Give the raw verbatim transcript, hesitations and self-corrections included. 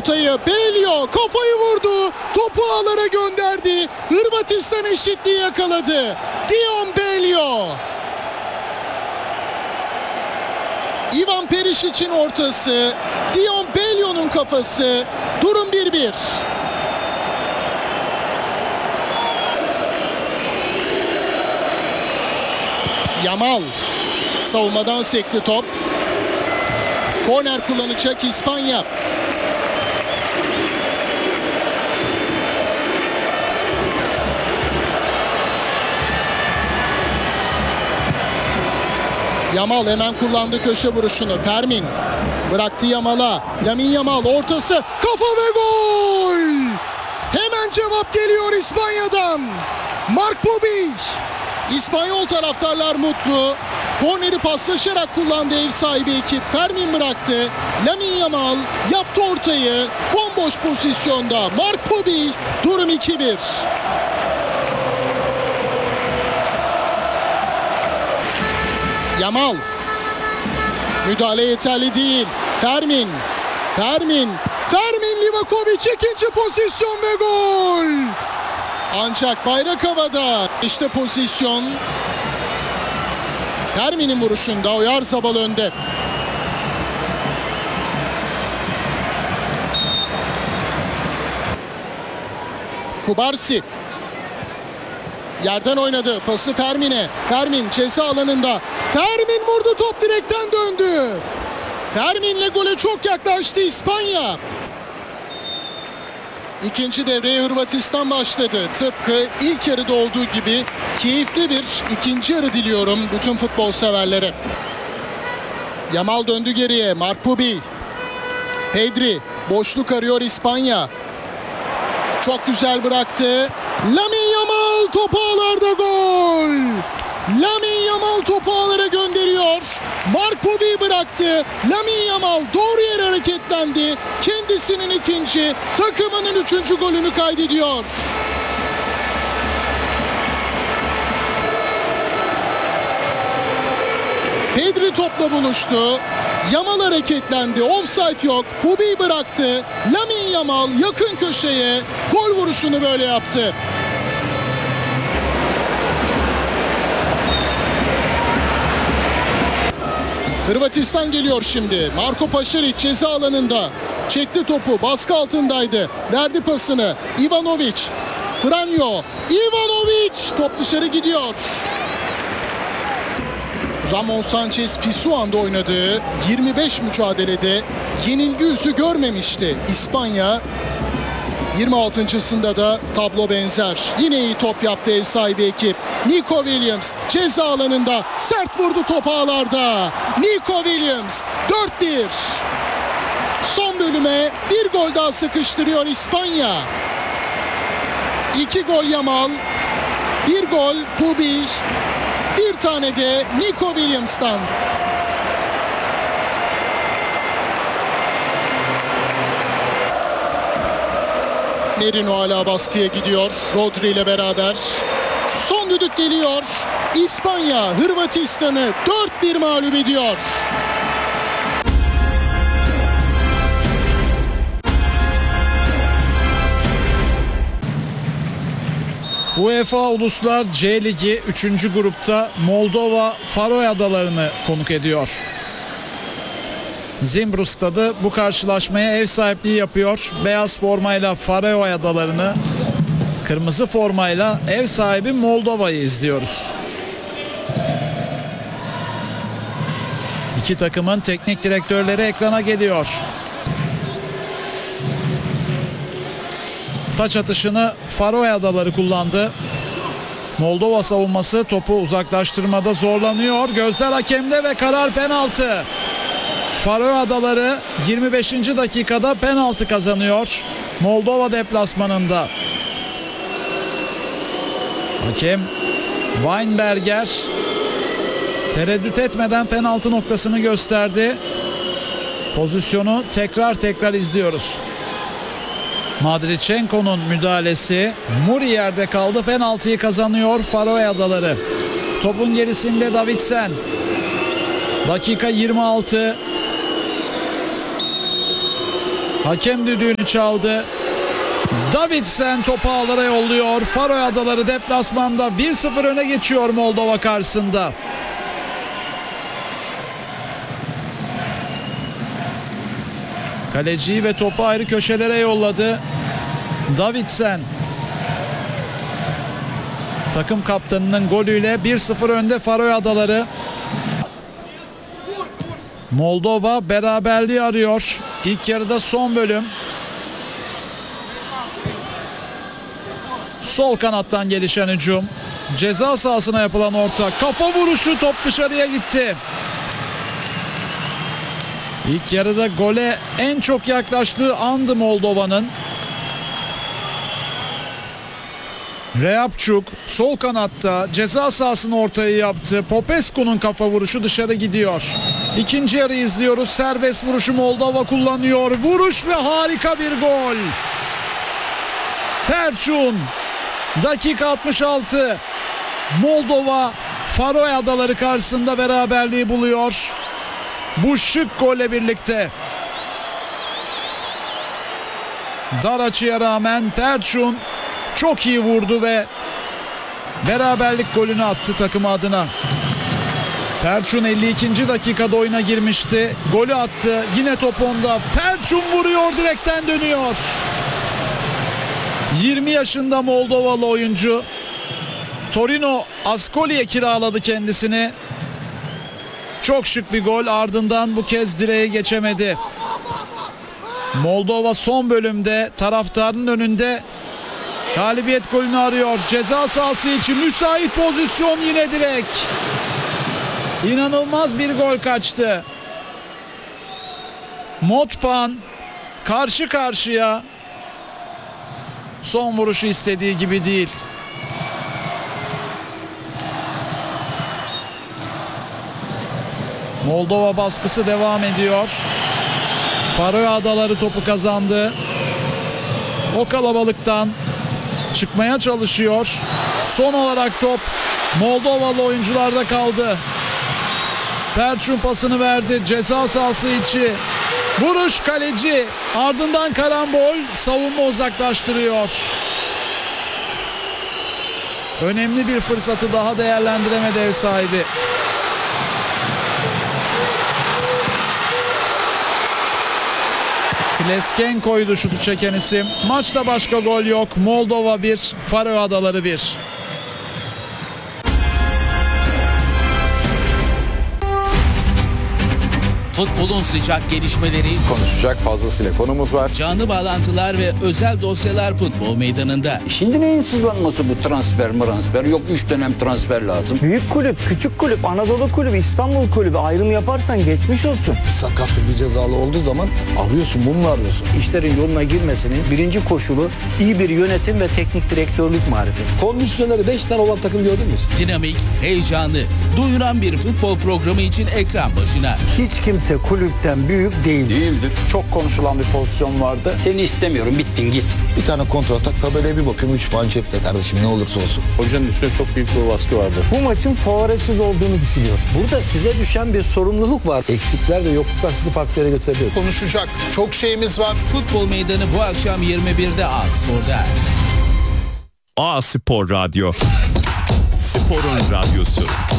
ortayı. Belio kafayı vurdu. Topu ağlara gönderdi. Hırvatistan eşitliği yakaladı. Dion Belio. Ivan Perişic'in ortası. Dion Belio'nun kafası. Durum bir bir. Yamal. Savunmadan sekti top. Korner kullanacak İspanya. Yamal hemen kullandı köşe vuruşunu. Fermin bıraktı Yamal'a. Lamine Yamal ortası. Kafa ve gol! Hemen cevap geliyor İspanya'dan. Mark Bobby. İspanyol taraftarlar mutlu. Korneri paslaşarak kullandı ev sahibi ekip. Fermin bıraktı. Lamine Yamal yaptı ortayı. Bomboş pozisyonda Mark Bobby. Durum iki bir. Yamal. Müdahale yeterli değil. Fermin. Fermin. Fermin Livakovic ikinci pozisyon ve gol. Ancak bayrak havada. İşte pozisyon. Fermin'in vuruşunda Oyarzabal önde. Kubarsi. Yerden oynadı. Pası Fermin'e. Fermin ceza alanında. Fermin vurdu. Top direkten döndü. Fermin'le gole çok yaklaştı İspanya. İkinci devreye Hırvatistan başladı. Tıpkı ilk yarıda olduğu gibi keyifli bir ikinci yarı diliyorum bütün futbol severlere. Yamal döndü geriye. Mark Bobby. Pedri. Boşluk arıyor İspanya. Çok güzel bıraktı. Lamine Yamal topu ağlarda gol. Lamine Yamal topu ağlara gönderiyor. Mark Bobby bıraktı. Lamine Yamal doğru yere hareketlendi. Kendisinin ikinci, takımının üçüncü golünü kaydediyor. Pedri topla buluştu. Yamal hareketlendi. Offside yok. Bobby bıraktı. Lamine Yamal yakın köşeye gol vuruşunu böyle yaptı. Hırvatistan geliyor şimdi. Marko Pašarić ceza alanında. Çekti topu. Baskı altındaydı. Verdi pasını. Ivanovic. Franjo. Ivanovic. Top dışarı gidiyor. Ramon Sanchez Pizjuan'da oynadığı yirmi beş mücadelede yenilgi yüzü görmemişti İspanya. yirmi altıncısında da tablo benzer. Yine iyi top yaptı ev sahibi ekip. Nico Williams ceza alanında sert vurdu top ağlarda. Nico Williams dört bir. Son bölüme bir gol daha sıkıştırıyor İspanya. İki gol Yamal, bir gol Bobby, bir tane de Nico Williams'tan. Merino hala baskıya gidiyor. Rodri ile beraber. Son düdük geliyor. İspanya Hırvatistan'ı dört bir mağlup ediyor. UEFA Uluslar C Ligi üçüncü grupta Moldova Faroe Adaları'nı konuk ediyor. Zimbru stadı bu karşılaşmaya ev sahipliği yapıyor. Beyaz formayla Faroe Adaları'nı, kırmızı formayla ev sahibi Moldova'yı izliyoruz. İki takımın teknik direktörleri ekrana geliyor. Taç atışını Faroe Adaları kullandı. Moldova savunması topu uzaklaştırmada zorlanıyor. Gözler hakemde ve karar penaltı. Faroe Adaları yirmi beşinci dakikada penaltı kazanıyor Moldova deplasmanında. Hakem Weinberger tereddüt etmeden penaltı noktasını gösterdi. Pozisyonu tekrar tekrar izliyoruz. Madriçenko'nun müdahalesi, Muri yerde kaldı, penaltıyı kazanıyor Faroe Adaları. Topun gerisinde Davidsen. Dakika yirmi altı. Hakem düdüğünü çaldı. Davidsen topu ağlara yolluyor. Faroe Adaları deplasmanda bir sıfır öne geçiyor Moldova karşısında. Kaleciyi ve topu ayrı köşelere yolladı. Davidsen. Takım kaptanının golüyle bir sıfır önde Faroe Adaları. Moldova beraberliği arıyor. İlk yarıda son bölüm. Sol kanattan gelişen hücum. Ceza sahasına yapılan orta. Kafa vuruşu, top dışarıya gitti. İlk yarıda gole en çok yaklaştığı andı Moldova'nın. Reapçuk sol kanatta ceza sahasını ortaya yaptı. Popescu'nun kafa vuruşu dışarı gidiyor. İkinci yarı izliyoruz. Serbest vuruşu Moldova kullanıyor. Vuruş ve harika bir gol. Perçun. Dakika altmış altı. Moldova Faroe Adaları karşısında beraberliği buluyor. Bu şık golle birlikte. Dar açıya rağmen Perçun çok iyi vurdu ve beraberlik golünü attı takımı adına. Perçun elli ikinci dakikada oyuna girmişti. Golü attı. Yine top onda. Perçun vuruyor, direkten dönüyor. yirmi yaşında Moldovalı oyuncu. Torino Ascoli'ye kiraladı kendisini. Çok şık bir gol, ardından bu kez direğe geçemedi. Moldova son bölümde taraftarın önünde galibiyet golünü arıyor. Ceza sahası için müsait pozisyon, yine direk. İnanılmaz bir gol kaçtı. Motpan karşı karşıya. Son vuruşu istediği gibi değil. Moldova baskısı devam ediyor. Faroe Adaları topu kazandı. O kalabalıktan çıkmaya çalışıyor. Son olarak top Moldovalı oyuncularda kaldı. Perçun pasını verdi. Ceza sahası içi. Vuruş, kaleci. Ardından karambol, savunma uzaklaştırıyor. Önemli bir fırsatı daha değerlendiremedi ev sahibi. Kleskenko'ydu şutu çeken isim. Maçta başka gol yok. Moldova bir, Faroe Adaları bir. Futbolun sıcak gelişmeleri, Konuşacak fazlasıyla konumuz var. canlı bağlantılar ve özel dosyalar futbol meydanında. Şimdi neyin sızlanması bu transfer transfer? Yok üç dönem transfer lazım. Büyük kulüp, küçük kulüp, Anadolu kulübü, İstanbul kulübü ayrım yaparsan geçmiş olsun. Sakatlık bir cezalı olduğu zaman arıyorsun, bunu arıyorsun. İşlerin yoluna girmesinin birinci koşulu iyi bir yönetim ve teknik direktörlük marifeti. Kondisyonları beş tane olan takım gördün mü? Dinamik, heyecanlı, duyuran bir futbol programı için ekran başına. Hiç kimse kulüpten büyük değil. Değildir. Çok konuşulan bir pozisyon vardı. Seni istemiyorum, bittin git. Bir tane kontratak, tabelaya bir bakıyorum üç puan cepte kardeşim, ne olursa olsun. Hocanın üstüne çok büyük bir baskı vardı. Bu maçın favorisiz olduğunu düşünüyor. Burada size düşen bir sorumluluk var. Eksikler ve yokluklar sizi farklı yere götürebilir. Konuşacak çok şeyimiz var. Futbol meydanı bu akşam yirmi birde A Spor'da. A Spor Radyo. Sporun radyosu.